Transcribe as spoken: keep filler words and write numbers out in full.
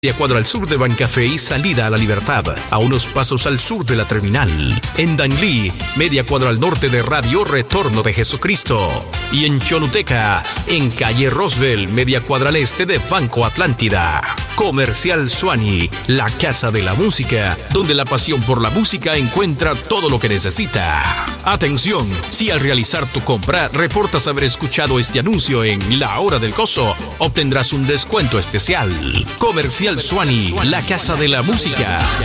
Media cuadra al sur de Bancafé y salida a La Libertad, a unos pasos al sur de la terminal. En Danlí, media cuadra al norte de Radio Retorno de Jesucristo. Y en Choluteca, en calle Roosevelt, media cuadra al este de Banco Atlántida. Comercial Suani, la casa de la música, donde la pasión por la música encuentra todo lo que necesita. Atención, si al realizar tu compra reportas haber escuchado este anuncio en La Hora del Gozo, obtendrás un descuento especial. Comercial Suani, la casa de la música.